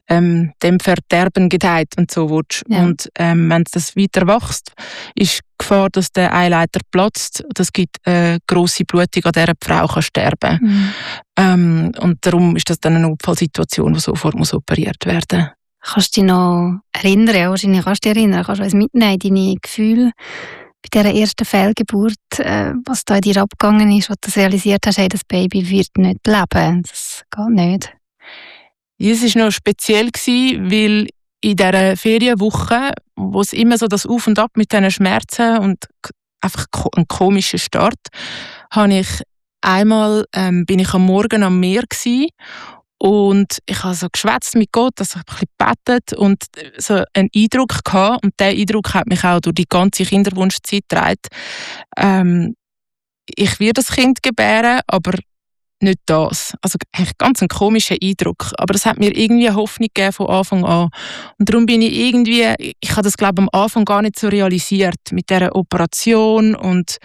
dem Verderben gedeiht und so willst. Ja. Und wenn das weiter wächst, ist die Gefahr, dass der Eileiter platzt. Das gibt eine grosse Blutung, an der die Frau kann sterben kann. Und darum ist das dann eine Notfallsituation, die sofort operiert werden muss. Kannst du dich noch erinnern? Ja, wahrscheinlich kannst du dich erinnern. Kannst du uns mitnehmen, deine Gefühle bei dieser ersten Fehlgeburt, was da in dir abgegangen ist, als du realisiert hast, hey, das Baby wird nicht leben. Das geht nicht. Ja, es war noch speziell, weil in dieser Ferienwoche, wo es immer so das Auf und Ab mit diesen Schmerzen und einfach ein komischer Start, bin ich am Morgen am Meer gewesen, und ich habe so geschwätzt mit Gott, also ein bisschen gebetet und so einen Eindruck gehabt, und dieser Eindruck hat mich auch durch die ganze Kinderwunschzeit getragen. Ich werde das Kind gebären, aber nicht das. Also eigentlich ganz ein komischer Eindruck. Aber das hat mir irgendwie Hoffnung gegeben von Anfang an. Und darum bin ich habe das, glaube ich, am Anfang gar nicht so realisiert mit dieser Operation und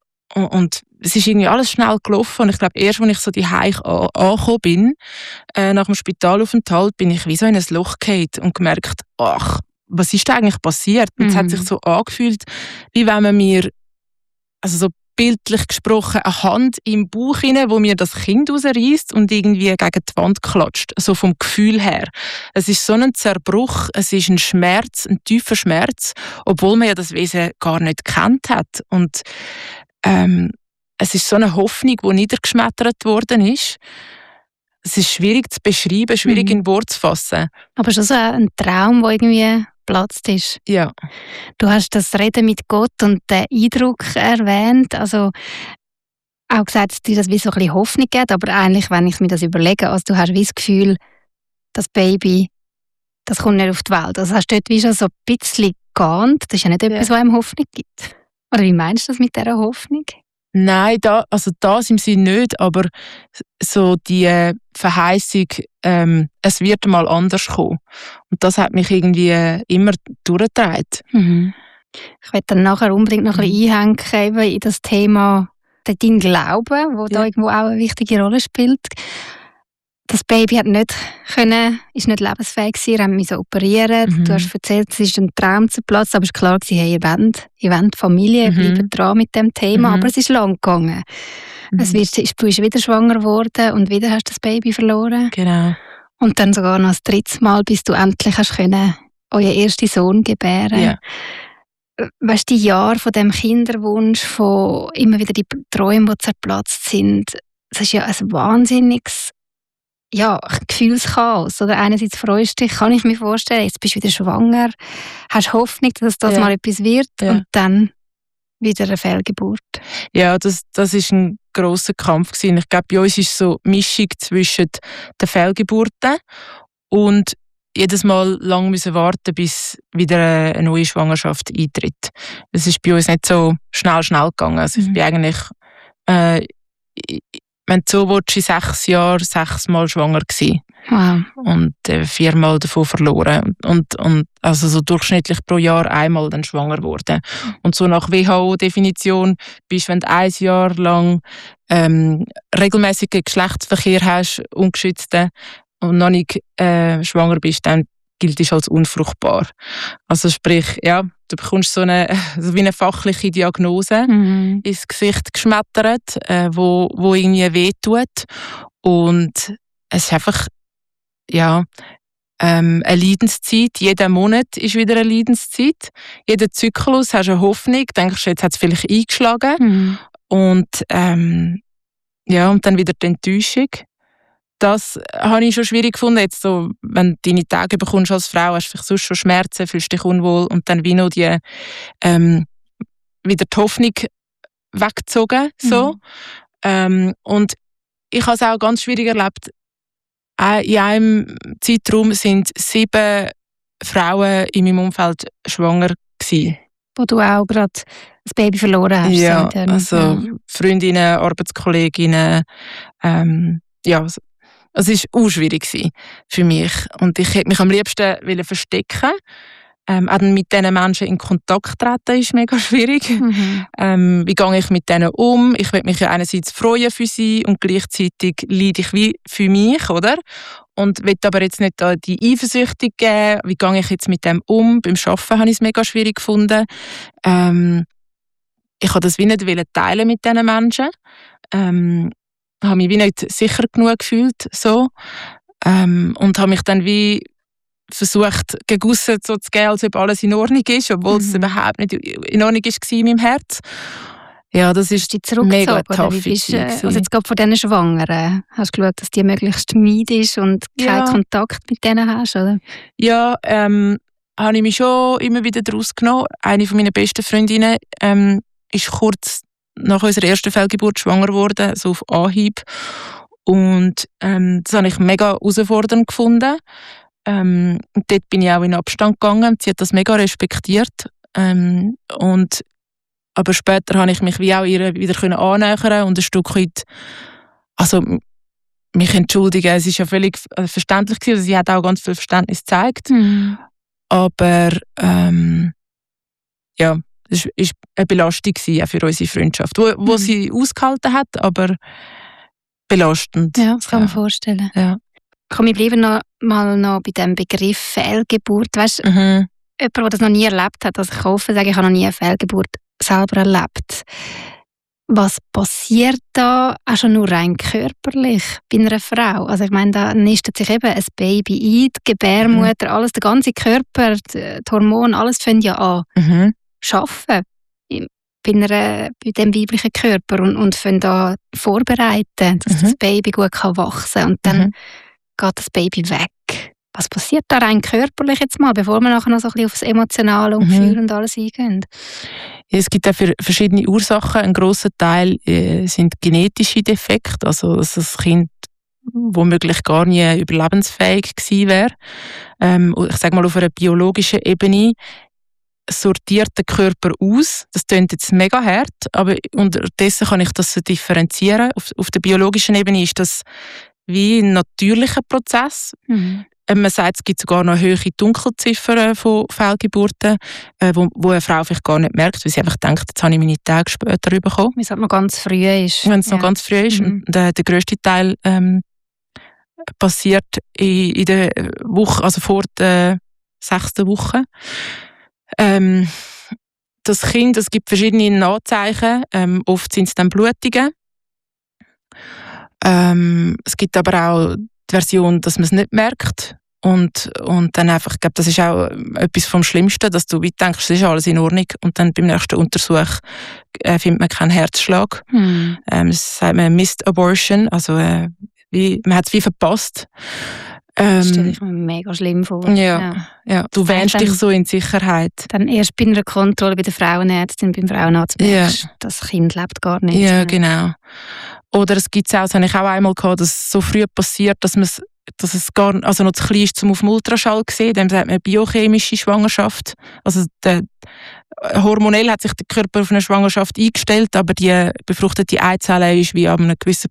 es ist irgendwie alles schnell gelaufen. Und ich glaube, erst, als ich so daheim angekommen bin, nach dem Spitalaufenthalt, bin ich wie so in ein Loch gefallen und gemerkt, ach, was ist da eigentlich passiert? Und es hat sich so angefühlt, wie wenn man mir, also so bildlich gesprochen, eine Hand im Bauch hinein, wo mir das Kind rausreißt und irgendwie gegen die Wand klatscht. So vom Gefühl her. Es ist so ein Zerbruch, es ist ein Schmerz, ein tiefer Schmerz, obwohl man ja das Wesen gar nicht gekannt hat. Und es ist so eine Hoffnung, die niedergeschmettert worden ist. Es ist schwierig zu beschreiben, schwierig in Worte zu fassen. Aber schon so ein Traum, der irgendwie geplatzt ist. Ja. Du hast das Reden mit Gott und den Eindruck erwähnt. Also auch gesagt, dass dir das wie so ein bisschen Hoffnung gibt. Aber eigentlich, wenn ich mir das überlege, also du hast wie das Gefühl, das Baby, das kommt nicht auf die Welt. Also hast du dort wie schon so ein bisschen geahnt. Das ist ja nicht etwas, was einem Hoffnung gibt. Oder wie meinst du das mit dieser Hoffnung? Nein, das im Sinne nicht, aber so die Verheißung, es wird mal anders kommen. Und das hat mich irgendwie immer durchgetragen. Ich werde dann nachher unbedingt noch ein bisschen einhängen in das Thema dein Glauben, wo da irgendwo auch eine wichtige Rolle spielt. Das Baby ist nicht lebensfähig gewesen, wir mussten operieren. Du hast erzählt, es ist ein Traum zerplatzt, aber es war klar, hey, ihr wollt Familie, ihr bleibt dran mit dem Thema, aber es ist lang gegangen. Du bist wieder schwanger geworden und wieder hast du das Baby verloren. Genau. Und dann sogar noch das dritte Mal, bis du endlich hast können, euren ersten Sohn gebären. Ja. Weißt du, die Jahre von dem Kinderwunsch, von immer wieder die Träume, die zerplatzt sind, das ist ja ein wahnsinniges Gefühlschaos. Oder einerseits freust du dich, kann ich mir vorstellen, jetzt bist du wieder schwanger, hast Hoffnung, dass das mal etwas wird und dann wieder eine Fehlgeburt. Ja, das ist ein grosser Kampf gewesen. Ich glaube, bei uns ist so eine Mischung zwischen den Fehlgeburten und jedes Mal lang müssen warten, bis wieder eine neue Schwangerschaft eintritt. Das ist bei uns nicht so schnell gegangen. Also ich bin eigentlich, wenn du so willst, in 6 Jahren 6 Mal schwanger gewesen. Wow. Und 4 Mal davon verloren. Und also so durchschnittlich pro Jahr einmal dann schwanger geworden. Und so nach WHO-Definition bist, wenn du 1 Jahr lang regelmäßigen Geschlechtsverkehr hast, ungeschützten, und noch nicht schwanger bist, dann gilt es als unfruchtbar. Also sprich, ja, du bekommst so wie eine fachliche Diagnose ins Gesicht geschmettert, wo irgendwie wehtut. Und es ist einfach, eine Leidenszeit. Jeder Monat ist wieder eine Leidenszeit. Jeder Zyklus hast eine Hoffnung. Denkst du, jetzt hat es vielleicht eingeschlagen. Und und dann wieder die Enttäuschung. Das habe ich schon schwierig gefunden. Jetzt so, wenn du deine Tage bekommst als Frau, hast du vielleicht sonst schon Schmerzen, fühlst dich unwohl und dann wie noch wieder die Hoffnung weggezogen. So. Und ich habe es auch ganz schwierig erlebt. In einem Zeitraum sind 7 Frauen in meinem Umfeld schwanger gewesen. Wo du auch gerade das Baby verloren hast. Ja, also Freundinnen, Arbeitskolleginnen. Es war auch schwierig für mich. Und ich hätte mich am liebsten verstecken. Auch mit diesen Menschen in Kontakt treten ist mega schwierig. Wie gehe ich mit denen um? Ich will mich ja einerseits freuen für sie und gleichzeitig leide ich wie für mich, oder? Und will aber jetzt nicht da die Eifersüchtig geben. Wie gehe ich jetzt mit dem um? Beim Arbeiten habe ich es mega schwierig gefunden. Ich wollte das wie nicht teilen mit diesen Menschen. Habe mich wie nicht sicher genug gefühlt. So. Und habe mich dann wie versucht, gegen aussen so zu gehen, als ob alles in Ordnung ist, obwohl es überhaupt nicht in Ordnung war in meinem Herz. Ja, das ist mega tough. Also jetzt gerade von diesen Schwangeren, hast du geschaut, dass die möglichst meidest und keinen Kontakt mit denen hast, oder? Ja, habe ich mich schon immer wieder daraus genommen. Eine von meinen besten Freundinnen ist kurz nach unserer ersten Fehlgeburt schwanger geworden, so auf Anhieb. Und das habe ich mega herausfordernd gefunden. Und dort bin ich auch in Abstand gegangen. Sie hat das mega respektiert. Aber später habe ich mich wie auch ihr wieder annähern und ein Stück weit mich entschuldigen. Es war ja völlig verständlich gewesen. Also sie hat auch ganz viel Verständnis gezeigt. Aber ja, es war eine Belastung auch für unsere Freundschaft, wo sie ausgehalten hat, aber belastend. Ja, das kann man vorstellen. Ja. Komm, wir bleiben noch bei dem Begriff Fehlgeburt. Weißt du, jemand, der das noch nie erlebt hat, also ich hoffe, ich habe noch nie eine Fehlgeburt selber erlebt. Was passiert da auch schon nur rein körperlich bei einer Frau? Also ich meine, da nistet sich eben ein Baby ein, die Gebärmutter, alles, der ganze Körper, die Hormone, alles fängt ja an arbeiten bei dem weiblichen Körper und fängt an vorbereiten, dass das Baby gut wachsen kann. Und dann geht das Baby weg. Was passiert da rein körperlich jetzt mal, bevor wir nachher noch so ein bisschen auf das Emotionale und Gefühl und alles eingehen? Ja, es gibt auch verschiedene Ursachen. Ein grosser Teil sind genetische Defekte, also dass das Kind womöglich gar nie überlebensfähig gewesen wäre. Ich sage mal, auf einer biologischen Ebene sortiert der Körper aus. Das klingt jetzt mega hart, aber unterdessen kann ich das so differenzieren. Auf der biologischen Ebene ist das wie ein natürlicher Prozess. Man sagt, es gibt sogar noch hohe Dunkelziffern von Fehlgeburten, wo eine Frau vielleicht gar nicht merkt, weil sie einfach denkt, jetzt habe ich meine Tage später bekommen. Wenn es noch ganz früh ist. Wenn es noch ganz früh ist. Und der grösste Teil passiert in der Woche, also vor der 6. Woche. Das Kind, es gibt verschiedene Anzeichen. Oft sind es dann Blutungen. Es gibt aber auch die Version, dass man es nicht merkt. Und dann einfach, ich glaube, das ist auch etwas vom Schlimmsten, dass du wie denkst, es ist alles in Ordnung. Und dann beim nächsten Untersuch findet man keinen Herzschlag. Das sagt man Missed Abortion, also man hat es wie verpasst. Das stelle ich mir mega schlimm vor. Ja. Du wähnst dich so in Sicherheit. Dann erst bei einer Kontrolle bei der Frauenärztin, beim Frauenarzt merkst, das Kind lebt gar nicht. Ja, genau. Oder es gibt es auch, das habe ich auch einmal gehabt, dass es so früh passiert, dass es gar also noch zu klein ist, um auf dem Ultraschall zu sehen. Dann sagt man biochemische Schwangerschaft. Also hormonell hat sich der Körper auf eine Schwangerschaft eingestellt, aber die befruchtete Eizelle ist wie an einem gewissen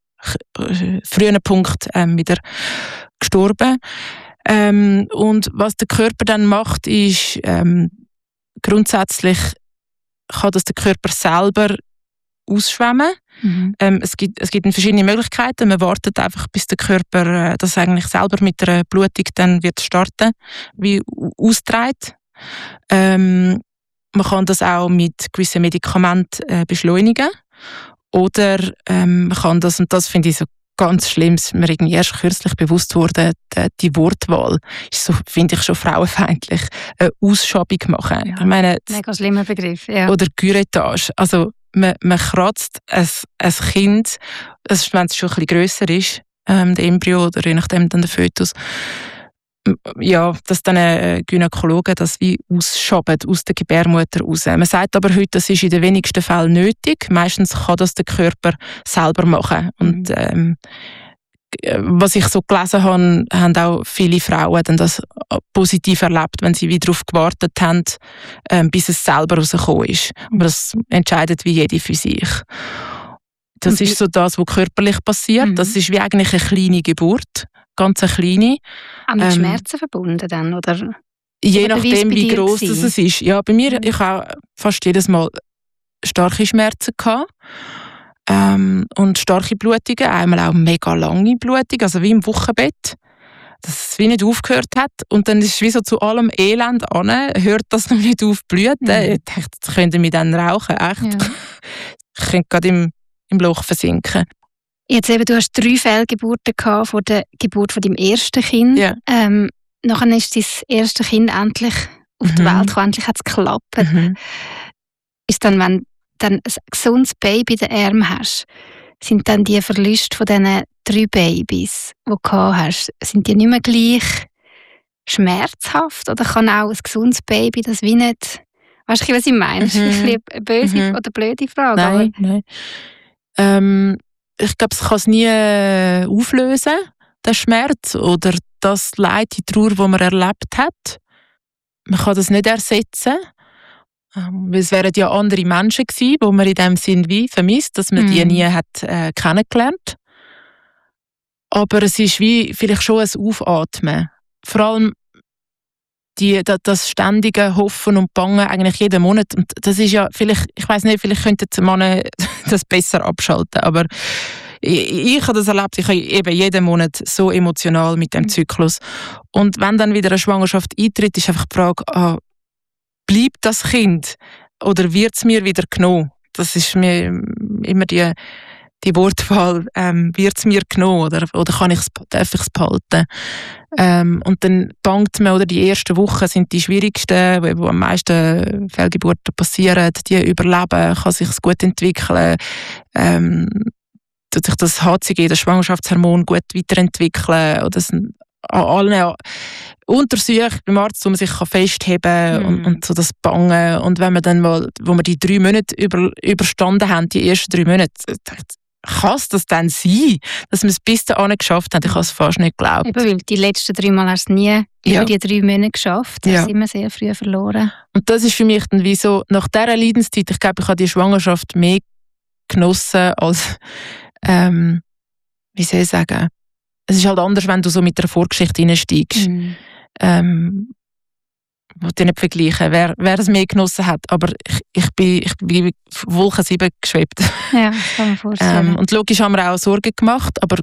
frühen Punkt wieder gestorben. Und was der Körper dann macht, ist grundsätzlich kann das der Körper selber ausschwemmen. Es gibt verschiedene Möglichkeiten. Man wartet einfach, bis der Körper das eigentlich selber mit der Blutung dann wird starten, wie austreibt. Man kann das auch mit gewissen Medikamenten beschleunigen. Oder man kann das, und das finde ich so ganz schlimm, ist mir irgendwie erst kürzlich bewusst wurde, die Wortwahl ist so, finde ich, schon frauenfeindlich. Eine Ausschabung machen. Ja, ich meine, mega schlimmer Begriff. Ja. Oder Curettage. Also man kratzt ein Kind, wenn es schon ein bisschen grösser ist, der Embryo oder je nachdem dann der Fötus, ja, dass dann ein Gynäkologe das wie ausschabt aus der Gebärmutter raus. Man sagt aber heute, das ist in den wenigsten Fällen nötig. Meistens kann das der Körper selber machen. Und was ich so gelesen habe, haben auch viele Frauen dann das positiv erlebt, wenn sie wieder darauf gewartet haben, bis es selber rausgekommen ist. Aber das entscheidet wie jede für sich. Das ist so das, was körperlich passiert. Das ist wie eigentlich eine kleine Geburt. Ganz eine kleine. Auch mit Schmerzen verbunden dann, oder? Je Oder nachdem, wie gross gewesen? das ist. Ja, bei mir, ich habe fast jedes Mal starke Schmerzen gehabt. Und starke Blutungen, einmal auch mega lange Blutungen, also wie im Wochenbett, dass es wie nicht aufgehört hat. Und dann ist es wie so zu allem Elend an, hört das noch nicht auf bluten. Ich dachte, jetzt könnte mich dann rauchen, echt. Ja. Ich könnte gerade im Loch versinken. Jetzt eben, du hast 3 Fehlgeburten gehabt vor der Geburt von deinem ersten Kind. Ja. Nachher ist dein erste Kind endlich auf die Welt gekommen, endlich hat es geklappt. Ist dann, wenn du dann ein gesundes Baby in den Armen hast, sind dann die Verluste von diesen 3 Babys, die du gehabt hast, sind die nicht mehr gleich schmerzhaft? Oder kann auch ein gesundes Baby das wie nicht... Weißt du, was ich meine? Das ist ein bisschen eine böse oder blöde Frage. Nein. Ich glaube, es kann es nie auflösen, den Schmerz oder das Leid, die Trauer, die man erlebt hat. Man kann das nicht ersetzen. Es wären ja andere Menschen gewesen, die man in dem Sinn wie vermisst, dass man die nie hat kennengelernt. Aber es ist wie vielleicht schon ein Aufatmen. Vor allem das ständige Hoffen und Bangen eigentlich jeden Monat. Und das ist ja vielleicht, ich weiss nicht, vielleicht könnten die Männer das besser abschalten. Aber ich habe das erlebt, ich habe eben jeden Monat so emotional mit dem Zyklus. Und wenn dann wieder eine Schwangerschaft eintritt, ist einfach die Frage, bleibt das Kind oder wird es mir wieder genommen? Das ist mir immer die Wortwahl, wird es mir genommen oder darf ich es behalten? Und dann bangt man, oder die ersten Wochen sind die schwierigsten, wo am meisten Fehlgeburten passieren, die überleben, kann sich gut entwickeln, tut sich das HCG, das Schwangerschaftshormon, gut weiterentwickeln, oder an allen Untersuchungen beim Arzt, wo man sich festheben kann und so das Bangen. Und wenn man dann mal, wo wir die 3 Monate überstanden haben, die ersten 3 Monate, kann es das dann sein, dass wir es bis dahin geschafft haben? Ich habe es fast nicht geglaubt. Eben, weil die letzten 3 Mal hast du nie über die 3 Monate geschafft. Das sind wir sehr früh verloren. Und das ist für mich dann wie so, nach dieser Leidenszeit, ich glaube, ich habe die Schwangerschaft mehr genossen als, wie soll ich sagen, es ist halt anders, wenn du so mit einer Vorgeschichte reinsteigst. Ich will nicht vergleichen, wer es mehr genossen hat. Aber ich bin Wolke 7 geschwebt. Ja, das kann man vorstellen. Und logisch haben wir auch Sorgen gemacht, aber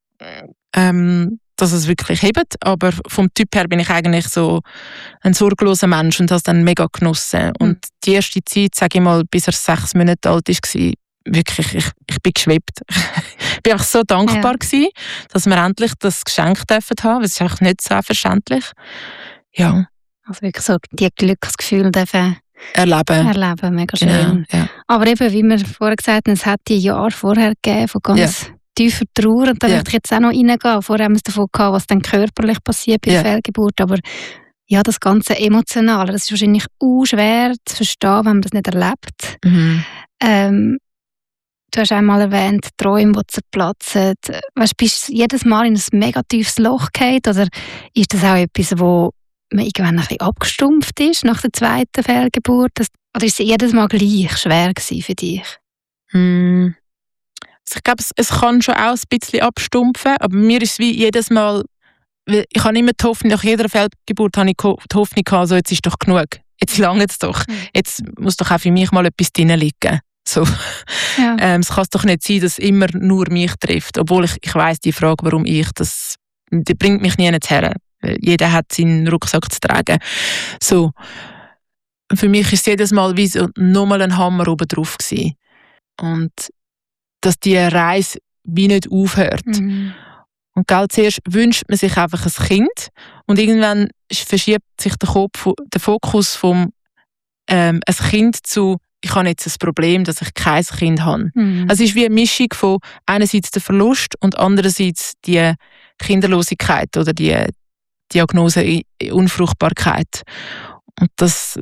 dass es wirklich hebt. Aber vom Typ her bin ich eigentlich so ein sorgloser Mensch und habe es dann mega genossen. Und die erste Zeit, sage ich mal, bis er 6 Monate alt war, wirklich, ich bin geschwebt. Ich bin einfach so dankbar gewesen, dass wir endlich das Geschenk dürfen haben. Es ist einfach nicht selbstverständlich. Ja. Also wirklich so die Glücksgefühle dürfen erleben, mega schön. Genau, ja. Aber eben, wie wir vorher gesagt haben, es hat die Jahre vorher gegeben von ganz tiefer Trauer. Und da möchte ich jetzt auch noch reingehen. Vorher haben wir es davon gehabt, was dann körperlich passiert bei der Fehlgeburt. Aber ja, das ganze Emotionale, das ist wahrscheinlich auch schwer zu verstehen, wenn man das nicht erlebt. Du hast einmal erwähnt, Träume, die zerplatzen. Weißt, bist du jedes Mal in ein mega tiefes Loch gefallen? Oder ist das auch etwas, wo man irgendwann ein bisschen abgestumpft ist nach der zweiten Fehlgeburt? Oder ist es jedes Mal gleich schwer gewesen für dich? Also ich glaube, es kann schon auch ein bisschen abstumpfen, aber mir ist es wie jedes Mal, ich habe immer die Hoffnung, nach jeder Fehlgeburt habe ich die Hoffnung gehabt, so, jetzt ist doch genug, jetzt langt es doch, jetzt muss doch auch für mich mal etwas drin liegen. So. Ja. Es kann doch nicht sein, dass es immer nur mich trifft, obwohl ich weiss, die Frage, warum ich, die bringt mich nie her. Jeder hat seinen Rucksack zu tragen. So. Für mich ist es jedes Mal wie so nochmal ein Hammer oben drauf gewesen. Und dass die Reise wie nicht aufhört. Und zuerst wünscht man sich einfach ein Kind und irgendwann verschiebt sich der Fokus vom ein Kind zu ich habe jetzt ein Problem, dass ich kein Kind habe. Es ist wie eine Mischung von einerseits der Verlust und andererseits die Kinderlosigkeit oder die Diagnose Unfruchtbarkeit. Und das,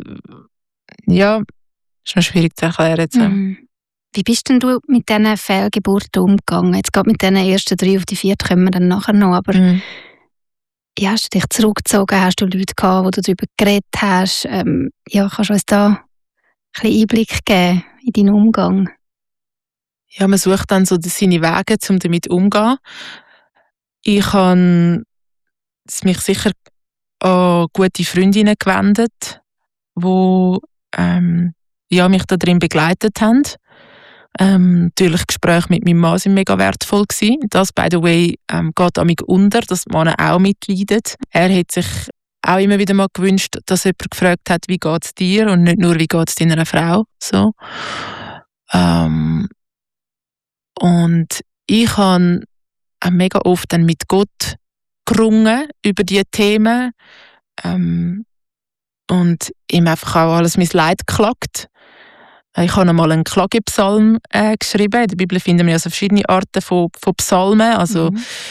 ist noch schwierig zu erklären jetzt. Wie bist denn du mit diesen Fehlgeburten umgegangen? Jetzt gerade mit diesen ersten 3, auf die 4 kommen wir dann nachher noch, aber hast du dich zurückgezogen? Hast du Leute gehabt, wo du darüber geredet hast? Kannst du uns da ein bisschen Einblick geben in deinen Umgang? Ja, man sucht dann so seine Wege, um damit umzugehen. Ich habe mich sicher an gute Freundinnen gewendet, die mich da drin begleitet haben. Natürlich Gespräche mit meinem Mann sind mega wertvoll gewesen. Das, by the way, geht an mich unter, dass die Männer auch mitleiden. Er hat sich auch immer wieder mal gewünscht, dass jemand gefragt hat, wie geht es dir und nicht nur, wie geht es deiner Frau. So. Und ich habe auch mega oft dann mit Gott gerungen über diese Themen und ihm einfach auch alles mein Leid geklagt. Ich habe einmal einen Klagepsalm geschrieben. In der Bibel finden wir also verschiedene Arten von Psalmen, also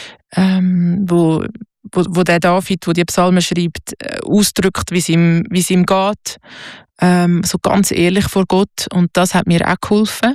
wo der David, wo die Psalmen schreibt, ausdrückt, wie es ihm geht, so ganz ehrlich vor Gott. Und das hat mir auch geholfen.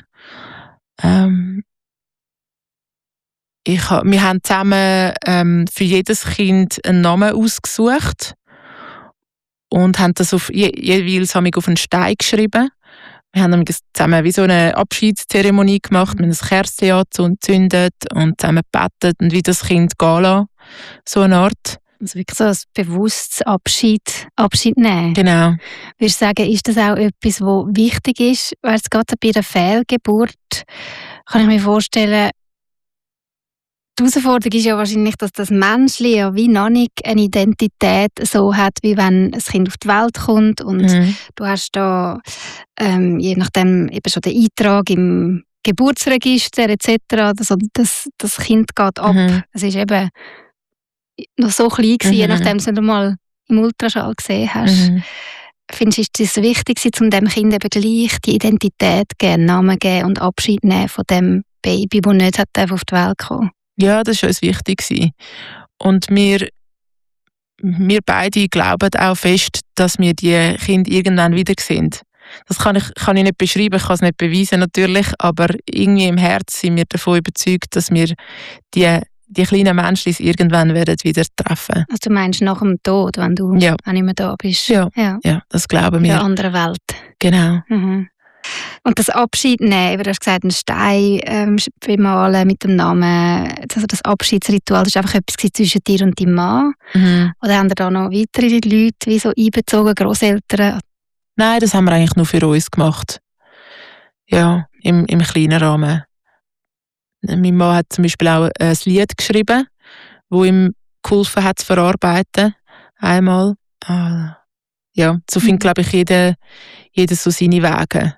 Wir haben zusammen für jedes Kind einen Namen ausgesucht und haben das jeweils auf einen Stein geschrieben. Wir haben zusammen wie so eine Abschiedszeremonie gemacht, wir haben ein Kerzchen angezündet und zusammen gebetet und wie das Kind gehen lassen. So eine Art. Also wirklich so ein bewusstes Abschied nehmen. Genau. Würdest du sagen, ist das auch etwas, was wichtig ist? Weil es gerade bei einer Fehlgeburt, kann ich mir vorstellen, die Herausforderung ist ja wahrscheinlich, dass das Menschliche ja wie noch nicht eine Identität so hat, wie wenn ein Kind auf die Welt kommt und du hast da je nachdem eben schon den Eintrag im Geburtsregister etc. Das Kind geht ab. Es ist eben noch so klein gewesen, je nachdem, was du mal im Ultraschall gesehen hast. Findest du es wichtig, um dem Kind eben gleich die Identität geben, Namen geben und Abschied nehmen von dem Baby, das nicht auf die Welt kommen? Ja, das war uns wichtig. Und wir beide glauben auch fest, dass wir die Kinder irgendwann wieder sehen. Das kann ich nicht beschreiben, ich kann es nicht beweisen natürlich, aber irgendwie im Herzen sind wir davon überzeugt, dass wir die kleinen Menschen irgendwann werden wieder treffen. Also du meinst nach dem Tod, wenn du auch nicht mehr da bist? Ja, das glauben wir. In einer anderen Welt. Genau. Und das Abschied nehmen, du hast gesagt, einen Stein bemalen mit dem Namen, also das Abschiedsritual, das war einfach etwas zwischen dir und deinem Mann? Oder haben da noch weitere Leute wie so einbezogen, Grosseltern? Nein, das haben wir eigentlich nur für uns gemacht. Ja, im kleinen Rahmen. Mein Mann hat zum Beispiel auch ein Lied geschrieben, das ihm geholfen hat zu verarbeiten. Einmal. So findet, glaube ich, jeder so seine Wege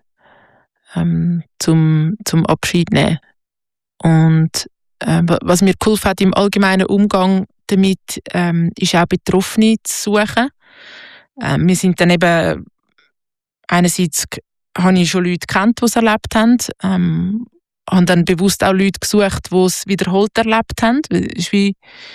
zum Abschied nehmen. Und was mir geholfen hat im allgemeinen Umgang damit, ist auch Betroffene zu suchen. Wir sind dann eben einerseits habe ich schon Leute gekannt, die es erlebt haben. Habe dann bewusst auch Leute gesucht, die es wiederholt erlebt haben. Es ist wie,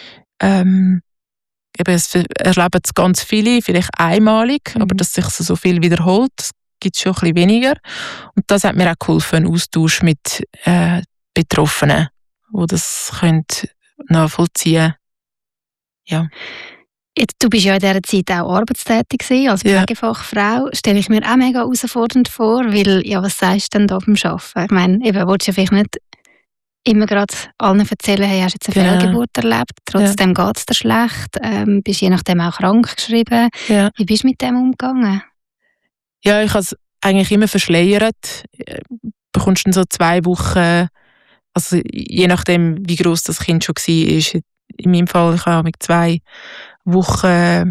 es erleben es ganz viele, vielleicht einmalig, aber dass sich so viel wiederholt, das gibt es schon ein bisschen weniger. Und das hat mir auch geholfen, einen Austausch mit Betroffenen, die das nachvollziehen können. Ja. Jetzt, du bist ja in dieser Zeit auch arbeitstätig gewesen, als Pflegefachfrau. Stelle ich mir auch mega herausfordernd vor, weil, was sagst du denn da beim Arbeiten? Ich meine, willst du ja vielleicht nicht immer gerade allen erzählen, hey, hast jetzt eine Fehlgeburt erlebt, trotzdem geht es dir schlecht, bist je nachdem auch krank geschrieben. Ja. Wie bist du mit dem umgegangen? Ja, ich habe es eigentlich immer verschleiert. Bekommst dann so 2 Wochen, also je nachdem, wie gross das Kind schon war. In meinem Fall, ich habe mit 2 Wochen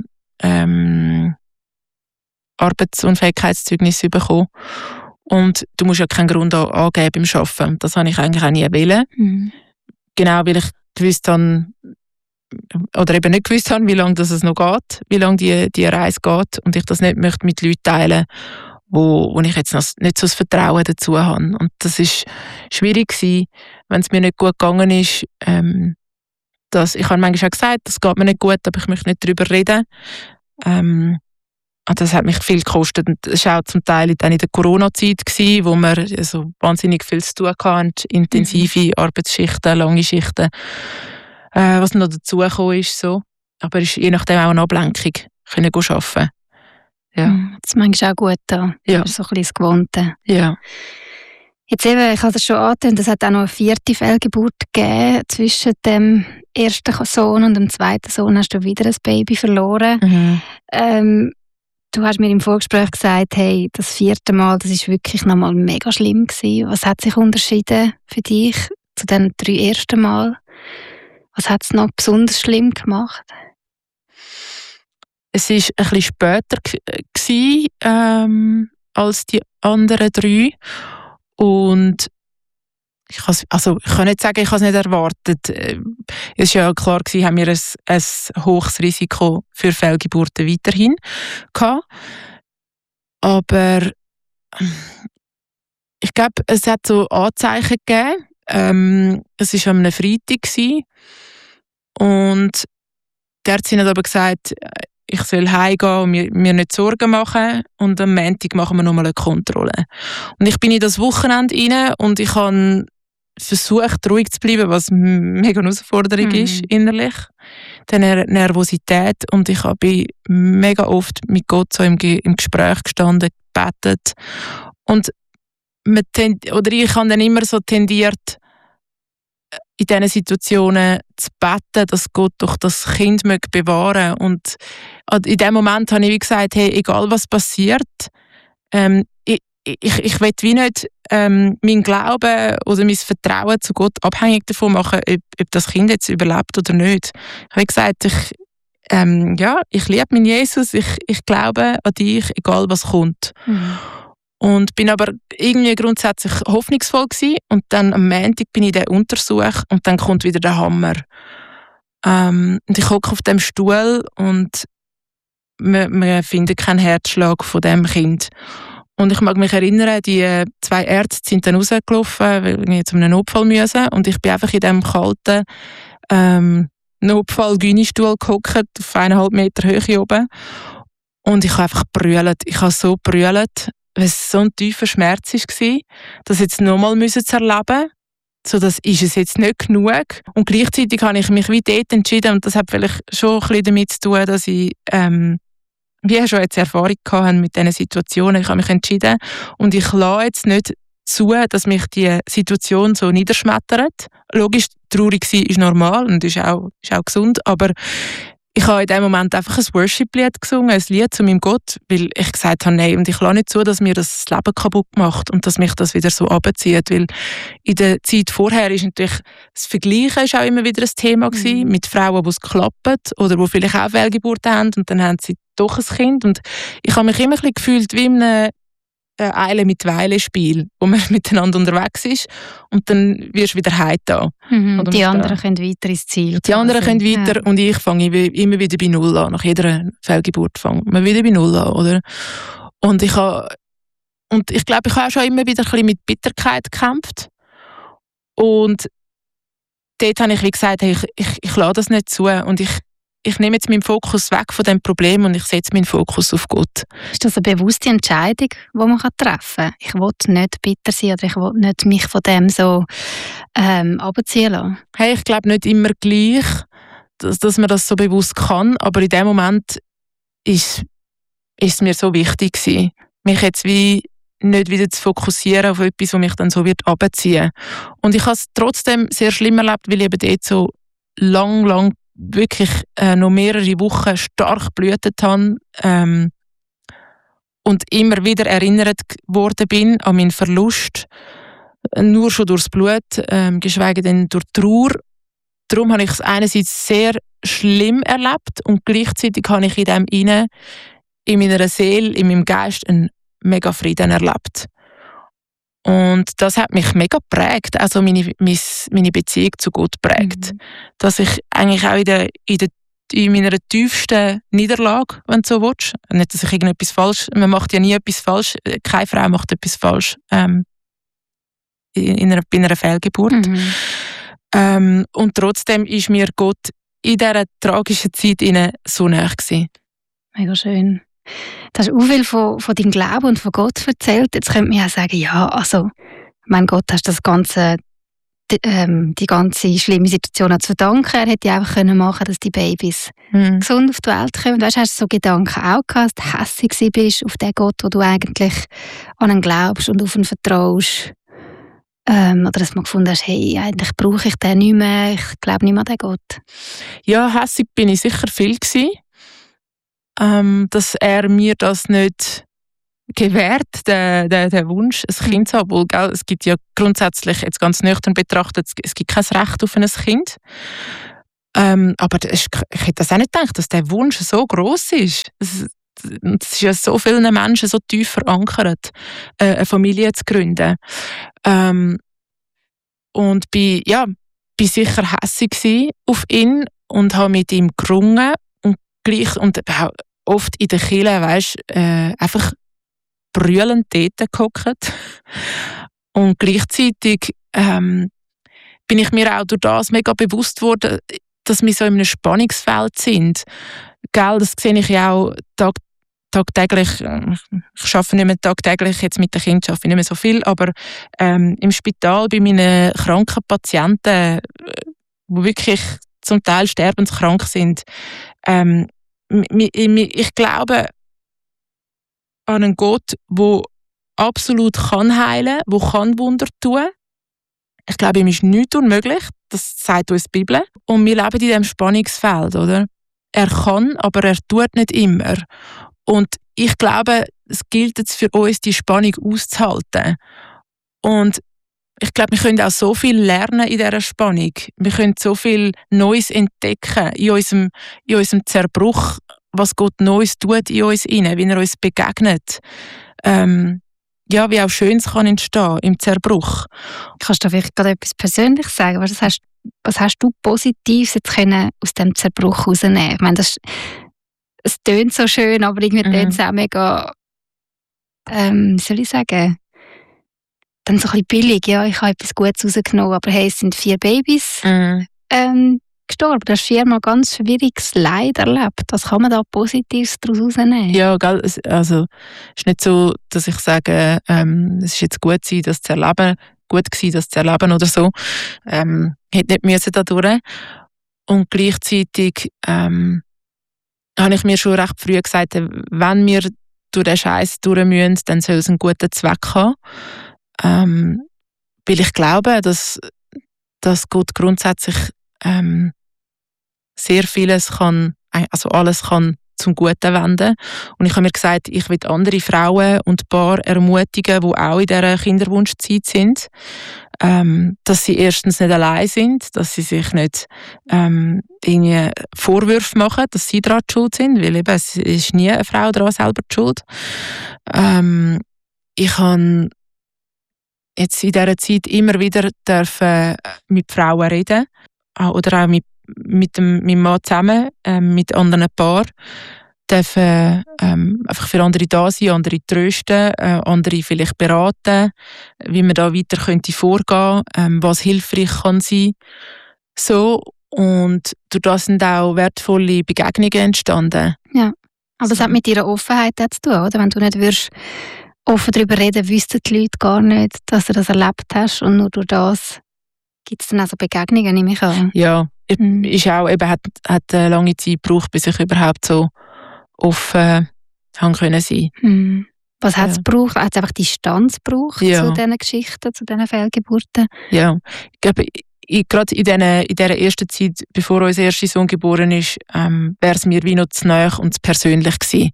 Arbeitsunfähigkeitszeugnis bekommen. Und du musst ja keinen Grund angeben beim Arbeiten. Das habe ich eigentlich auch nie wollen. Genau, weil ich gewusst habe, oder eben nicht gewusst habe, wie lange es noch geht, wie lange die Reise geht. Und ich das nicht möchte mit Leuten teilen, wo ich jetzt noch nicht so das Vertrauen dazu habe. Und das war schwierig gewesen, wenn es mir nicht gut gegangen ist. Ich habe manchmal auch gesagt, das geht mir nicht gut, aber ich möchte nicht darüber reden. Das hat mich viel gekostet. Und es war auch zum Teil dann in der Corona-Zeit, wo wir also wahnsinnig viel zu tun hatten, intensive Arbeitsschichten, lange Schichten. Was noch dazugekommen ist. So. Aber es ist je nachdem auch eine Ablenkung, können arbeiten. Ja. Das ist manchmal auch gut da. Ja. So ein bisschen das Gewohnte. Ja. Jetzt eben, ich habe es schon angetönt, es hat auch noch eine 4. Fehlgeburt gegeben. Zwischen dem ersten Sohn und dem zweiten Sohn hast du wieder ein Baby verloren. Du hast mir im Vorgespräch gesagt, hey, das 4. Mal, das ist wirklich nochmal mega schlimm gewesen. Was hat sich unterschieden für dich zu den 3 ersten Mal? Was hat es noch besonders schlimm gemacht? Es war ein bisschen später als die anderen 3. Und ich kann nicht sagen, ich habe es nicht erwartet. Es war ja klar, haben wir ein hohes Risiko für Fehlgeburten weiterhin gehabt. Aber ich glaube, es hat so Anzeichen gegeben. Es war am Freitag und die Ärztin hat aber gesagt, ich soll heimgehen und mir nicht Sorgen machen und am Montag machen wir nochmal eine Kontrolle. Und ich bin in das Wochenende rein und ich habe versucht, ruhig zu bleiben, was mega eine Herausforderung ist, innerlich. Die Nervosität und ich bin mega oft mit Gott so im Gespräch gestanden, gebetet. Und ich habe dann immer so tendiert, in diesen Situationen zu beten, dass Gott doch das Kind bewahren möge. Und in dem Moment habe ich wie gesagt, hey, egal was passiert, ich will wie nicht mein Glauben oder mein Vertrauen zu Gott abhängig davon machen, ob das Kind jetzt überlebt oder nicht. Ich habe gesagt, ich liebe meinen Jesus, ich glaube an dich, egal was kommt. Und bin aber irgendwie grundsätzlich hoffnungsvoll gewesen. Und dann am Montag bin ich in den Untersuch und dann kommt wieder der Hammer. Und ich hocke auf dem Stuhl und wir finden keinen Herzschlag von dem Kind. Und ich mag mich erinnern, die 2 Ärzte sind dann rausgelaufen, weil wir zu einem Notfall müssen. Und ich bin einfach in diesem kalten Notfall-Gyni-Stuhl gehockt, auf 1,5 Meter Höhe oben. Und ich habe einfach brüllt. Ich habe so brüllt, weil es so ein tiefer Schmerz war, das jetzt nochmal zu erleben. So, das ist es jetzt nicht genug. Und gleichzeitig habe ich mich wie dort entschieden, und das hat vielleicht schon ein bisschen damit zu tun, dass ich wie schon jetzt Erfahrung hatte mit diesen Situationen. Ich habe mich entschieden und ich lasse jetzt nicht zu, dass mich die Situation so niederschmettert. Logisch, traurig sein ist normal und ist auch gesund, aber ich habe in dem Moment einfach ein Worship-Lied gesungen, ein Lied zu meinem Gott, weil ich gesagt habe, nein, und ich lasse nicht zu, dass mir das Leben kaputt macht und dass mich das wieder so runterzieht, weil in der Zeit vorher ist natürlich das Vergleichen ist auch immer wieder ein Thema gewesen, mit Frauen, die es klappt oder die vielleicht auch Fehlgeburten haben und dann haben sie doch ein Kind und ich habe mich immer ein bisschen gefühlt wie in einem Eile mit Weile Spiel, wo man miteinander unterwegs ist und dann wirst du wieder heimgetan. Die anderen können weiter ins Ziel. Die anderen können weiter und ich fange immer wieder bei Null an. Nach jeder Fehlgeburt fange ich wieder bei Null an. Oder? Und ich glaube, ich habe auch schon immer wieder ein bisschen mit Bitterkeit gekämpft. Und dort habe ich wie gesagt, hey, ich lasse das nicht zu und ich nehme jetzt meinen Fokus weg von dem Problem und ich setze meinen Fokus auf Gott. Ist das eine bewusste Entscheidung, die man treffen kann? Ich will nicht bitter sein oder ich will nicht mich von dem so runterziehen lassen. Hey, ich glaube nicht immer gleich, dass man das so bewusst kann, aber in dem Moment ist es mir so wichtig gewesen, mich jetzt wie nicht wieder zu fokussieren auf etwas, das mich dann so wird runterziehen. Und ich habe es trotzdem sehr schlimm erlebt, weil ich eben dort so lang wirklich noch mehrere Wochen stark geblutet habe und immer wieder erinnert worden bin an meinen Verlust, nur schon durchs Blut, geschweige denn durch Trauer. Darum habe ich es einerseits sehr schlimm erlebt und gleichzeitig habe ich in dem inne, in meiner Seele, in meinem Geist einen mega Frieden erlebt. Und das hat mich mega geprägt, also meine Beziehung zu Gott prägt. Dass ich eigentlich auch in meiner tiefsten Niederlage, wenn du so willst, nicht, dass ich irgendetwas falsch, man macht ja nie etwas falsch, keine Frau macht etwas falsch bei einer Fehlgeburt. Und trotzdem ist mir Gott in dieser tragischen Zeit so nahe gewesen. Mega schön. Du hast auch viel von deinem Glauben und von Gott erzählt. Jetzt könnte man ja sagen, ja, also, mein Gott, hast das Ganze, die ganze schlimme Situation auch zu verdanken. Er hätte ja einfach machen können, dass die Babys gesund auf die Welt kommen. Weißt, hast du so Gedanken auch gehabt, dass du hässig bist auf den Gott, wo du eigentlich an ihn glaubst und auf ihn vertraust? Oder dass man gefunden hast, hey, eigentlich brauche ich den nicht mehr, ich glaube nicht mehr an den Gott? Ja, hässig bin ich sicher viel gewesen, dass er mir das nicht gewährt, den Wunsch, ein Kind zu haben. Obwohl, gell, es gibt ja grundsätzlich, jetzt ganz nüchtern betrachtet, es gibt kein Recht auf ein Kind. Aber ich hätte das auch nicht gedacht, dass der Wunsch so gross ist. Es ist ja so vielen Menschen so tief verankert, eine Familie zu gründen. Und bin sicher hässig auf ihn und habe mit ihm gerungen und auch oft in der Kirche, weisst, einfach brüllend dort gehockt. Und gleichzeitig bin ich mir auch durch das mega bewusst worden, dass wir so in einem Spannungsfeld sind. Gell, das sehe ich ja auch tagtäglich. Ich arbeite nicht mehr tagtäglich, jetzt mit den Kindern arbeite ich nicht mehr so viel, aber im Spital bei meinen kranken Patienten, die wirklich zum Teil sterbenskrank sind, ich glaube an einen Gott, der absolut kann heilen, der kann Wunder tun. Ich glaube, ihm ist nichts unmöglich. Das sagt uns die Bibel. Und wir leben in diesem Spannungsfeld, oder? Er kann, aber er tut nicht immer. Und ich glaube, es gilt jetzt für uns, die Spannung auszuhalten. Und ich glaube, wir können auch so viel lernen in dieser Spannung. Wir können so viel Neues entdecken in unserem Zerbruch, was Gott Neues tut in uns rein, wie er uns begegnet. Wie auch Schönes kann entstehen im Zerbruch. Kannst du da vielleicht gerade etwas Persönliches sagen? Was hast du Positives jetzt können aus dem Zerbruch herausnehmen? Ich meine, es tönt so schön, aber irgendwie tönt es auch mega, wie soll ich sagen, dann so ein bisschen billig. Ja, ich habe etwas Gutes rausgenommen, aber hey, es sind 4 Babys gestorben. Du hast 4-mal ganz schwieriges Leid erlebt. Was kann man da Positives daraus rausnehmen? Ja, gell, also es ist nicht so, dass ich sage, es ist jetzt gut gewesen, das zu erleben oder so. Hätte nicht müssen da durch. Und gleichzeitig habe ich mir schon recht früh gesagt, wenn wir durch den Scheiß durch müssen, dann soll es einen guten Zweck haben. Weil ich glaube, dass Gott grundsätzlich sehr vieles kann, also alles kann zum Guten wenden. Und ich habe mir gesagt, ich will andere Frauen und Paare ermutigen, die auch in dieser Kinderwunschzeit sind, dass sie erstens nicht allein sind, dass sie sich nicht irgendwie Vorwürfe machen, dass sie daran schuld sind, weil eben, es ist nie eine Frau daran selber die schuld. Ich habe jetzt in dieser Zeit immer wieder dürfen mit Frauen reden oder auch mit meinem Mann zusammen, mit anderen Paaren, dürfen einfach für andere da sein, andere trösten, andere vielleicht beraten, wie man da weiter könnte vorgehen, was hilfreich kann sein. So, und durch das sind auch wertvolle Begegnungen entstanden. Ja, aber es hat mit ihrer Offenheit zu tun, oder? Wenn du nicht würdest offen darüber reden, wüssten die Leute gar nicht, dass du das erlebt hast, und nur durch das gibt es dann also Begegnungen, nehme ich an. Ja, ist auch, eben, hat eine lange Zeit gebraucht, bis ich überhaupt so offen haben können sein. Was hat es gebraucht? Hat es einfach Distanz gebraucht zu diesen Geschichten, zu diesen Fehlgeburten? Ja, ich glaube, gerade in dieser ersten Zeit, bevor unser erster Sohn geboren ist, wäre es mir wie noch zu nahe und zu persönlich gewesen.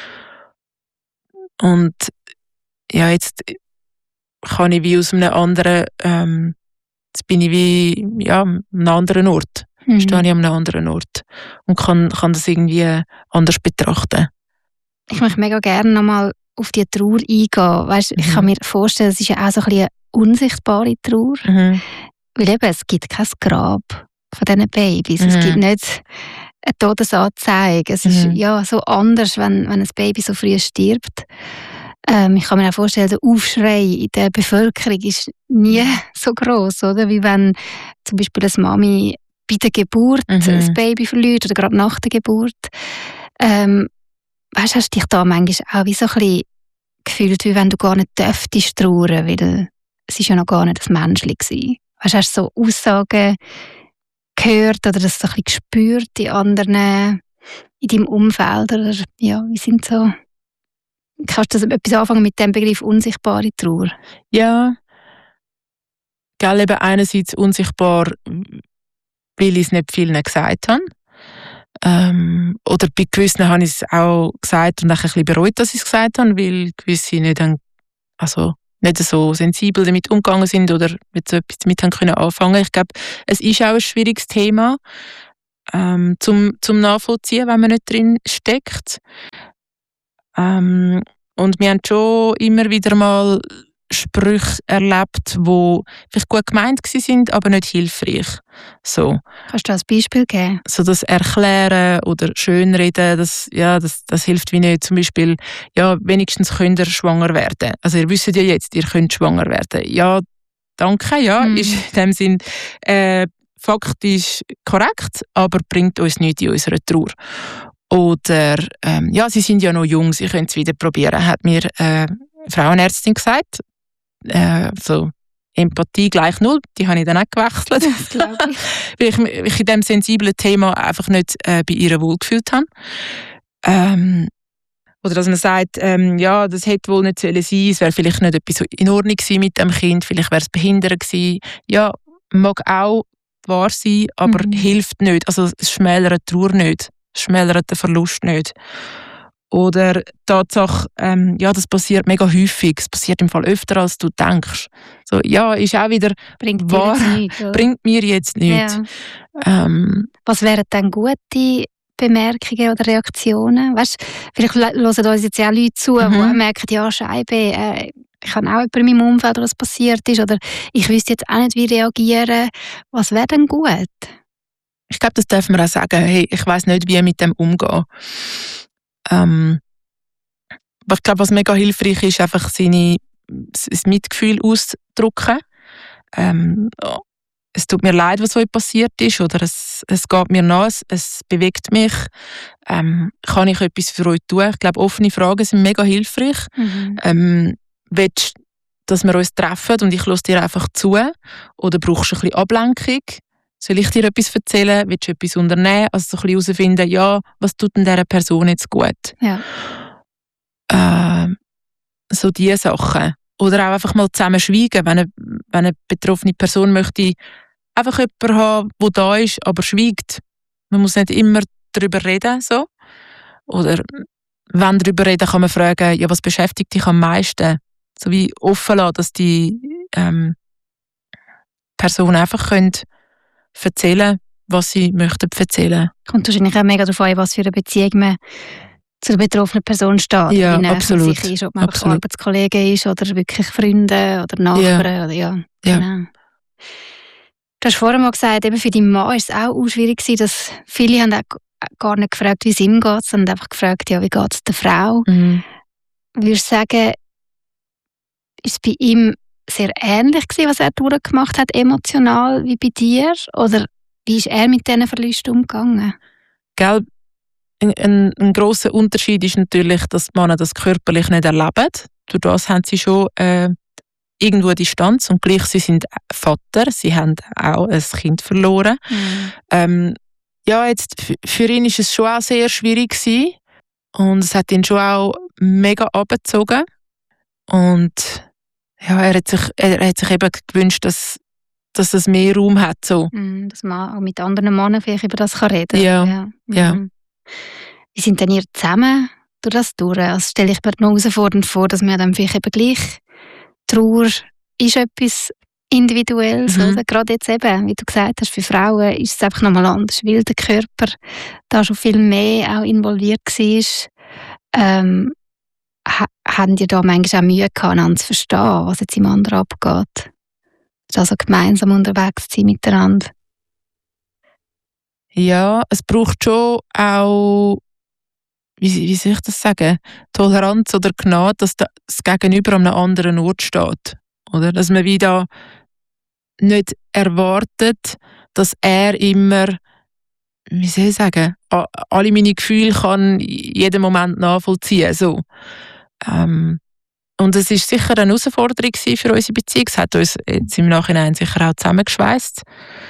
Und ja, jetzt kann ich wie aus einem anderen, jetzt bin ich wie an einem anderen Ort. Stehe ich an einem anderen Ort und kann das irgendwie anders betrachten. Ich möchte mega gerne nochmal auf die Trauer eingehen. Weißt, ich kann mir vorstellen, es ist ja auch so ein bisschen eine unsichtbare Trauer. Weil eben, es gibt kein Grab von diesen Babys. Es gibt nicht eine Todesanzeige. Es ist ja so anders, wenn ein Baby so früh stirbt. Ich kann mir auch vorstellen, der Aufschrei in der Bevölkerung ist nie so groß, oder? Wie wenn zum Beispiel eine Mami bei der Geburt ein Baby verliert oder gerade nach der Geburt. Weißt, hast du dich da manchmal auch wie so ein bisschen gefühlt, wie wenn du gar nicht dürftest trauern, weil es ist ja noch gar nicht ein Menschli gewesen. Weißt, hast du so Aussagen gehört oder das so ein bisschen gespürt in anderen, in deinem Umfeld? Oder ja, wie sind so... Kannst du etwas anfangen mit dem Begriff unsichtbare Trauer? Ja, gell, eben einerseits unsichtbar, weil ich es nicht vielen gesagt habe. Oder bei gewissen habe ich es auch gesagt und auch ein bisschen bereut, dass ich es gesagt habe, weil gewisse nicht so sensibel damit umgegangen sind oder mit so etwas damit haben können anfangen. Ich glaube, es ist auch ein schwieriges Thema, zum Nachvollziehen, wenn man nicht drin steckt. Und wir haben schon immer wieder mal Sprüche erlebt, die vielleicht gut gemeint waren, aber nicht hilfreich. So. Kannst du ein Beispiel geben? So das Erklären oder Schönreden, das hilft wie nicht. Zum Beispiel, ja, wenigstens könnt ihr schwanger werden. Also ihr wisst ja jetzt, ihr könnt schwanger werden. Ja, danke, ja, ist in dem Sinn faktisch korrekt, aber bringt uns nichts in unserer Trauer. Oder, sie sind ja noch jung, sie können es wieder probieren, hat mir Frauenärztin gesagt. So Empathie gleich 0, die habe ich dann auch gewechselt. Das glaube ich. Weil ich mich in diesem sensiblen Thema einfach nicht bei ihr wohlgefühlt habe. Oder dass man sagt, das hätte wohl nicht sein sollen, es wäre vielleicht nicht etwas in Ordnung gewesen mit dem Kind, vielleicht wäre es behindert gewesen. Ja, mag auch wahr sein, aber hilft nicht. Also es schmälert die Trauer nicht, es schmälert den Verlust nicht. Oder die Tatsache, das passiert mega häufig. Es passiert im Fall öfter, als du denkst. So, ja, ist auch wieder bringt wahr, nichts, bringt mir jetzt nichts. Ja. Was wären dann gute Bemerkungen oder Reaktionen? Weißt, vielleicht hören uns jetzt ja Leute zu, die merken, ja, Scheibe, ich habe auch jemanden in meinem Umfeld, wo das passiert ist. Oder ich wüsste jetzt auch nicht, wie reagieren. Was wäre denn gut? Ich glaube, das dürfen wir auch sagen. Hey, ich weiss nicht, wie ich mit dem umgehe. Ich glaube, was mega hilfreich ist, einfach sein Mitgefühl auszudrücken. Es tut mir leid, was heute passiert ist, oder es geht mir nach, es bewegt mich. Kann ich etwas für euch tun? Ich glaube, offene Fragen sind mega hilfreich. Willst du, dass wir uns treffen und ich höre dir einfach zu? Oder brauchst du ein bisschen Ablenkung? Soll ich dir etwas erzählen? Willst du etwas unternehmen? Also so ein bisschen herausfinden, ja, was tut denn dieser Person jetzt gut? Ja. So diese Sachen. Oder auch einfach mal zusammen schweigen, wenn eine betroffene Person möchte einfach jemanden haben, der da ist, aber schweigt. Man muss nicht immer darüber reden. So. Oder wenn darüber reden, kann man fragen, ja, was beschäftigt dich am meisten? So wie offen lassen, dass die Person einfach erzählen, was sie möchten erzählen. Kommt wahrscheinlich auch mega darauf an, was für eine Beziehung man zur betroffenen Person steht. Ja, wie absolut. Sich ist, ob man einfach Arbeitskollege ist oder wirklich Freunde oder Nachbarn. Ja. Oder, genau. Du hast vorhin mal gesagt, eben für deinen Mann war es auch schwierig gewesen, dass viele haben auch gar nicht gefragt, wie es ihm geht, sondern einfach gefragt, ja, wie geht es der Frau? Würdest du sagen, ist es bei ihm sehr ähnlich gewesen, was er durchgemacht hat, emotional, wie bei dir? Oder wie ist er mit diesen Verlusten umgegangen? Gell, ein grosser Unterschied ist natürlich, dass die Männer das körperlich nicht erleben. Durch das haben sie schon irgendwo eine Distanz und gleich sie sind Vater, sie haben auch ein Kind verloren. Jetzt für ihn ist es schon auch sehr schwierig gewesen und es hat ihn schon auch mega abgezogen. Und ja, er hat sich eben gewünscht, dass es mehr Raum hat. So. Dass man auch mit anderen Männern vielleicht über das reden kann. Ja. Wie sind denn ihr zusammen durch das durch? Also stelle ich mir noch herausfordernd vor, dass man dann vielleicht eben gleich Trauer ist etwas Individuelles. Oder? Gerade jetzt eben, wie du gesagt hast, für Frauen ist es einfach nochmal anders, weil der Körper da schon viel mehr auch involviert war. Haben die da manchmal auch Mühe gehabt, einander zu verstehen, was jetzt im anderen abgeht? Also gemeinsam unterwegs zu sein miteinander. Ja, es braucht schon auch, wie soll ich das sagen, Toleranz oder Gnade, dass das Gegenüber an einem anderen Ort steht. Oder? Dass man wieder nicht erwartet, dass er immer, wie soll ich sagen, alle meine Gefühle kann in jedem Moment nachvollziehen. So. Und es war sicher eine Herausforderung für unsere Beziehung. Es hat uns jetzt im Nachhinein sicher auch zusammengeschweißt.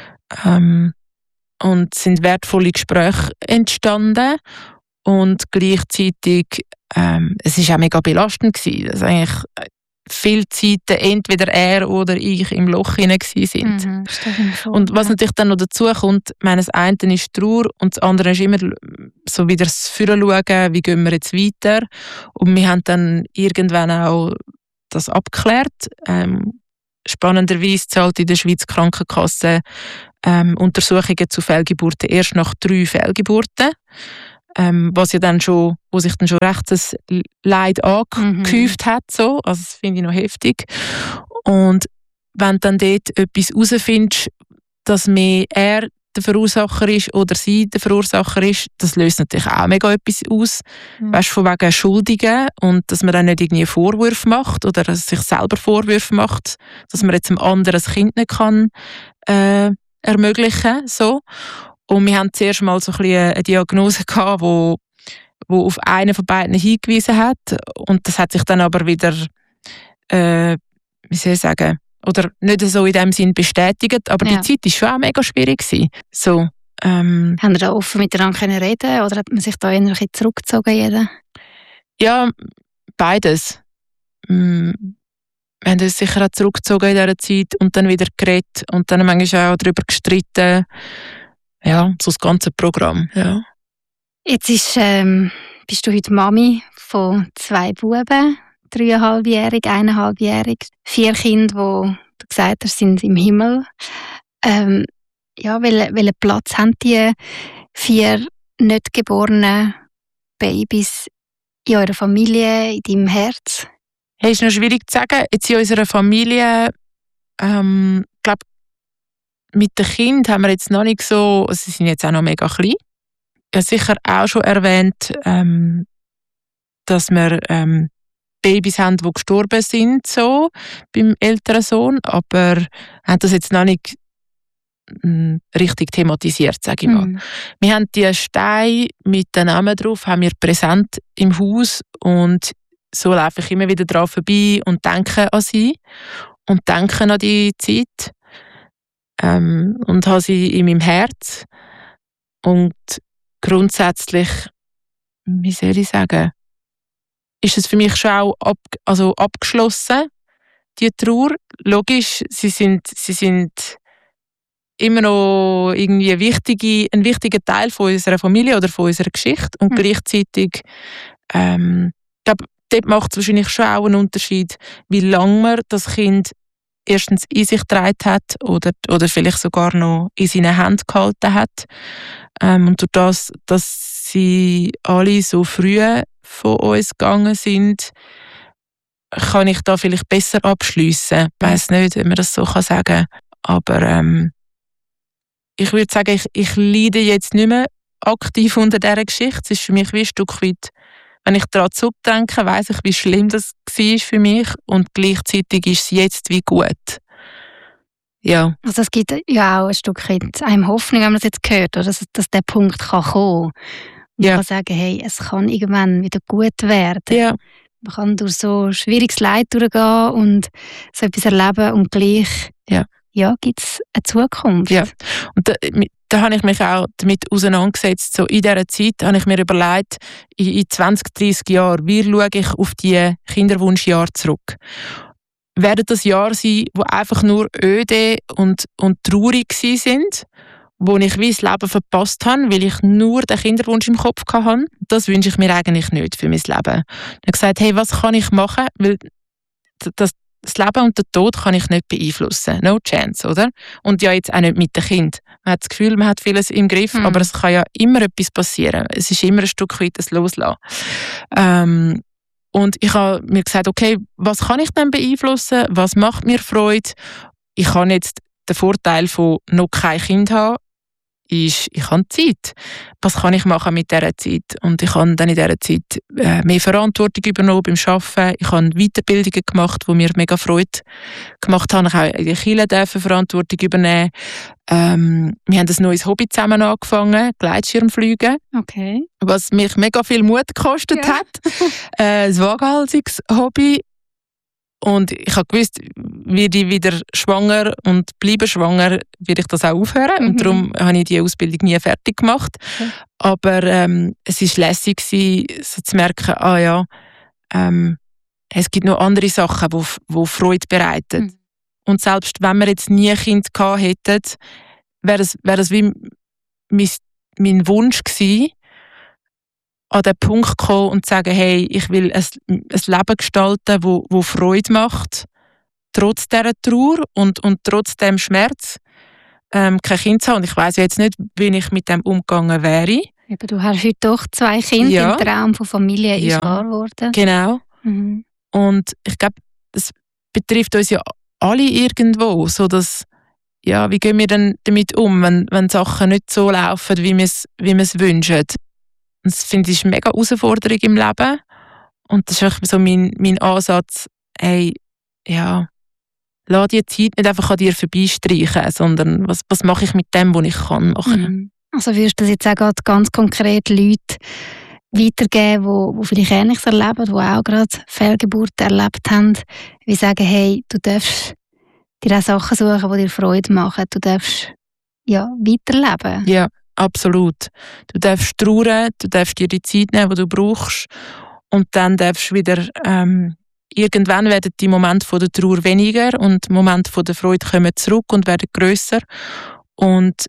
Und es sind wertvolle Gespräche entstanden. Und gleichzeitig, es war auch mega belastend gewesen. Also eigentlich viele Zeiten entweder er oder ich im Loch hinein sind. Und was natürlich dann noch dazu kommt, ich meine, das eine ist Trauer und das andere ist immer so wieder das Führen schauen, wie gehen wir jetzt weiter. Und wir haben dann irgendwann auch das abgeklärt. Spannenderweise zahlt in der Schweiz die Krankenkasse Untersuchungen zu Fehlgeburten erst nach 3 Fehlgeburten. Was sich dann schon recht das Leid angehäuft hat. So. Also das finde ich noch heftig. Und wenn du dann dort etwas herausfindest, dass mehr er der Verursacher ist oder sie der Verursacher ist, das löst natürlich auch mega etwas aus. Weißt du, von wegen Schuldigen und dass man dann nicht irgendwie Vorwürfe macht oder dass sich selber Vorwürfe macht, dass man jetzt einem anderen das Kind nicht kann ermöglichen. So. Und wir haben zuerst mal so ein bisschen eine Diagnose gehabt, wo auf einen von beiden hingewiesen hat. Und das hat sich dann aber wieder, wie soll ich sagen, oder nicht so in dem Sinn bestätigt. Aber die Zeit war schon auch mega schwierig gewesen. So, haben wir da offen miteinander reden oder hat man sich da eher ein bisschen zurückgezogen? Jeder? Ja, beides. Wir haben uns sicher auch zurückgezogen in dieser Zeit und dann wieder geredet und dann manchmal auch darüber gestritten. Ja, so das ganze Programm. Ja. Jetzt bist du heute Mami von 2 Buben, 3,5-jährig, 1,5-jährig, 4 Kinder, die du gesagt hast, sind im Himmel. Welchen Platz haben die 4 nicht geborenen Babys in eurer Familie, in deinem Herz? Hey, ist noch schwierig zu sagen. Jetzt in unserer Familie, glaube mit den Kindern haben wir jetzt noch nicht so, also sie sind jetzt auch noch mega klein. Ich habe sicher auch schon erwähnt, dass wir Babys haben, die gestorben sind, so, beim älteren Sohn, aber haben das jetzt noch nicht richtig thematisiert, sage ich mal. Wir haben die Steine mit den Namen drauf, haben wir präsent im Haus und so laufe ich immer wieder dran vorbei und denke an sie und denke an die Zeit. Und habe sie in meinem Herz. Und grundsätzlich, wie soll ich sagen, ist es für mich schon auch abgeschlossen, die Trauer. Logisch, sie sind immer noch irgendwie ein wichtiger Teil von unserer Familie oder von unserer Geschichte. Und gleichzeitig, ich glaube, dort macht es wahrscheinlich schon auch einen Unterschied, wie lange man das Kind erstens in sich getragen hat oder vielleicht sogar noch in seinen Händen gehalten hat. Und durch das, dass sie alle so früh von uns gegangen sind, kann ich da vielleicht besser abschliessen. Ich weiss nicht, wie man das so sagen kann. Aber ich würde sagen, ich leide jetzt nicht mehr aktiv unter dieser Geschichte. Es ist für mich wie ein Stück weit, wenn ich daran zurückdenke, weiss ich, wie schlimm das war für mich und gleichzeitig ist es jetzt wie gut. Ja. Also es gibt ja auch ein Stück weit einem Hoffnung, wenn man es jetzt hört, oder? Dass der Punkt kann kommen. Und man kann sagen, hey, es kann irgendwann wieder gut werden. Ja. Man kann durch so schwieriges Leid durchgehen und so etwas erleben und gleich gibt es eine Zukunft. Ja. Und da habe ich mich auch damit auseinandergesetzt. So in dieser Zeit habe ich mir überlegt, in 20, 30 Jahren, wie schaue ich auf die Kinderwunschjahre zurück? Werden das Jahre sein, die einfach nur öde und traurig sind, wo ich wie das Leben verpasst habe, weil ich nur den Kinderwunsch im Kopf hatte? Das wünsche ich mir eigentlich nicht für mein Leben. Ich habe gesagt, hey, was kann ich machen? Weil das Leben und den Tod kann ich nicht beeinflussen. No chance, oder? Und ja, jetzt auch nicht mit dem Kind. Man hat das Gefühl, man hat vieles im Griff, aber es kann ja immer etwas passieren. Es ist immer ein Stück weit das Loslassen. Und ich habe mir gesagt, okay, was kann ich denn beeinflussen? Was macht mir Freude? Ich habe jetzt den Vorteil von noch kein Kind haben, ist, ich habe Zeit. Was kann ich machen mit dieser Zeit? Und ich habe dann in dieser Zeit mehr Verantwortung übernommen beim Arbeiten. Ich habe Weiterbildungen gemacht, die mir mega Freude gemacht haben. Ich habe in der Kirche Verantwortung übernehmen. Wir haben ein neues Hobby zusammen angefangen, Gleitschirmfliegen. Okay. Was mich mega viel Mut gekostet hat. Ein waghalsiges Hobby. Und ich habe gewusst, werde ich wieder schwanger und bleibe schwanger, werde ich das auch aufhören. Und darum habe ich die Ausbildung nie fertig gemacht. Okay. Aber es war lässig, so zu merken, es gibt noch andere Sachen, die Freude bereiten. Und selbst wenn wir jetzt nie ein Kind gehabt hätten, wäre es wie mein Wunsch gewesen, an den Punkt zu kommen und zu sagen, hey, ich will ein Leben gestalten, wo Freude macht, trotz dieser Trauer und trotz dem Schmerz, kein Kind zu haben. Und ich weiss jetzt nicht, wie ich mit dem umgegangen wäre. Aber du hast heute doch 2 Kinder, ja. Im Traum von Familie ist wahr geworden. Genau. Mhm. Und ich glaube, das betrifft uns ja alle irgendwo, so dass, ja, wie gehen wir denn damit um, wenn Sachen nicht so laufen, wie wir es wünschen. Und das finde ich eine mega Herausforderung im Leben. Und das ist auch so mein Ansatz, hey, ja, lass die Zeit nicht einfach an dir vorbeistreichen, sondern was mache ich mit dem, was ich kann machen. Mhm. Also würdest du das jetzt auch ganz konkret Leute weitergeben, die vielleicht Ähnliches erleben, die auch gerade Fehlgeburten erlebt haben, wie sagen, hey, du darfst dir auch Sachen suchen, die dir Freude machen, du darfst weiterleben. Ja, absolut. Du darfst trauern, du darfst dir die Zeit nehmen, die du brauchst, und dann darfst du wieder, irgendwann werden die Momente von der Trauer weniger und die Momente von der Freude kommen zurück und werden grösser. Und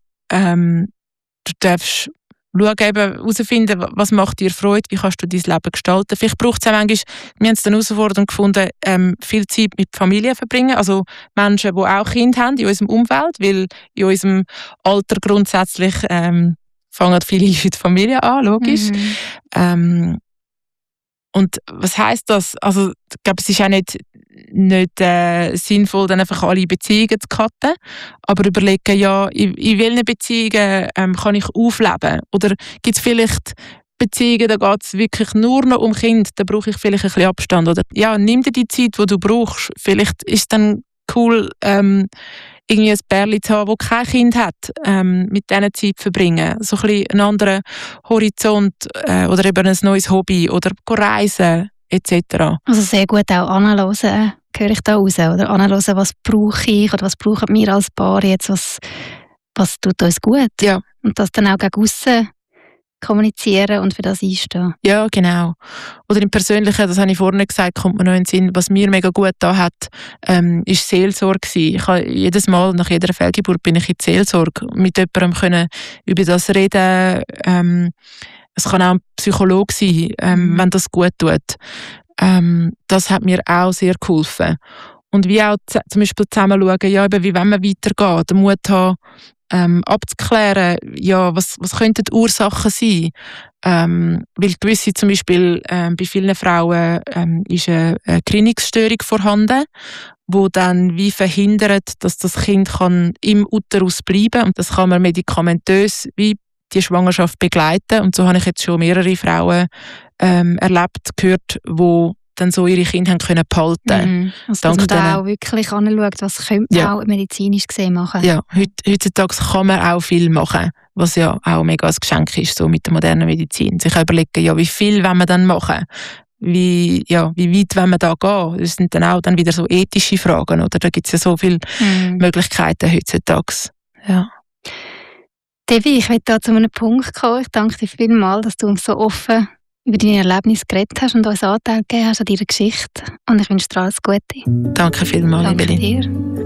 du darfst herausfinden, was macht dir Freude, wie kannst du dein Leben gestalten. Vielleicht braucht es auch manchmal, wir haben es dann Herausforderung gefunden, viel Zeit mit Familie verbringen, also Menschen, die auch Kinder haben in unserem Umfeld, weil in unserem Alter grundsätzlich fangen viele in die Familie an, logisch. Mhm. Und was heisst das? Also, ich glaube, es ist auch nicht sinnvoll, dann einfach alle Beziehungen zu cutten, aber überlegen, ja, in welchen Beziehungen kann ich aufleben? Oder gibt es vielleicht Beziehungen, da geht es wirklich nur noch um Kind, da brauche ich vielleicht ein bisschen Abstand. Oder ja, nimm dir die Zeit, die du brauchst. Vielleicht ist es dann cool, irgendwie ein Pärchen zu haben, das kein Kind hat, mit diesen Zeit verbringen. So ein bisschen einen anderen Horizont oder eben ein neues Hobby oder reisen etc. Also sehr gut auch anhören, höre ich da raus. Oder anhören, was brauche ich oder was brauchen wir als Paar jetzt, was tut uns gut. Ja. Und das dann auch gegen aussen kommunizieren und für das einstehen. Ja, genau. Oder im Persönlichen, das habe ich vorhin gesagt, kommt mir noch in den Sinn, was mir mega gut da hat, ist Seelsorge gewesen. Ich habe jedes Mal, nach jeder Fehlgeburt, bin ich in die Seelsorge. Mit jemandem können über das reden. Es kann auch ein Psychologe sein, wenn das gut tut. Das hat mir auch sehr geholfen. Und wie auch zum Beispiel zusammen schauen, ja, eben, wie wollen wir weitergehen, den Mut haben, abzuklären, ja, was könnten die Ursachen sein? Weil gewisse, zum Beispiel bei vielen Frauen ist eine Gerinnungsstörung vorhanden, wo dann wie verhindert, dass das Kind kann im Uterus bleiben kann. Und das kann man medikamentös wie die Schwangerschaft begleiten. Und so habe ich jetzt schon mehrere Frauen erlebt, gehört, wo dann so ihre Kinder haben können behalten. Mhm. Also dass man da auch wirklich anschaut, was könnte man auch medizinisch gesehen machen. Ja, heutzutage kann man auch viel machen, was ja auch mega ein Geschenk ist, so mit der modernen Medizin. Sich überlegen, ja, wie viel wollen wir dann machen? Wie weit wollen wir da gehen? Das sind dann auch dann wieder so ethische Fragen, oder? Da gibt es ja so viele Möglichkeiten heutzutage. Ja. Devi, ich will da zu einem Punkt kommen. Ich danke dir vielmals, dass du uns so offen über deine Erlebnisse geredet hast und uns Anteil gegeben hast an deiner Geschichte. Und ich wünsche dir alles Gute. Danke vielmals, Danke dir.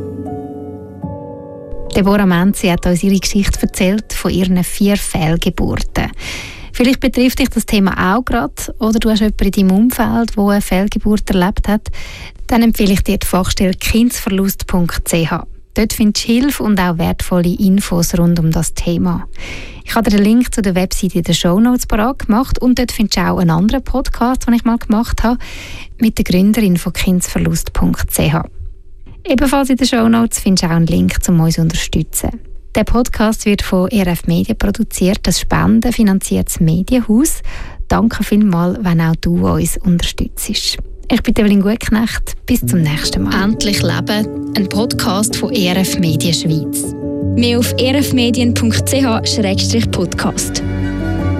Deborah Menzi hat uns ihre Geschichte erzählt von ihren 4 Fehlgeburten. Vielleicht betrifft dich das Thema auch gerade oder du hast jemanden in deinem Umfeld, der eine Fehlgeburt erlebt hat. Dann empfehle ich dir die Fachstelle kindsverlust.ch. Dort findest du Hilfe und auch wertvolle Infos rund um das Thema. Ich habe dir den Link zu der Webseite in den Shownotes parat gemacht und dort findest du auch einen anderen Podcast, den ich mal gemacht habe, mit der Gründerin von kindsverlust.ch. Ebenfalls in den Shownotes findest du auch einen Link, um uns zu unterstützen. Der Podcast wird von ERF Media produziert, das spendenfinanziertes Medienhaus. Danke vielmals, wenn auch du uns unterstützt. Ich bin Evelyn Gutknecht. Bis zum nächsten Mal. Endlich Leben, ein Podcast von ERF Media Schweiz. Mehr auf erfmedien.ch/podcast.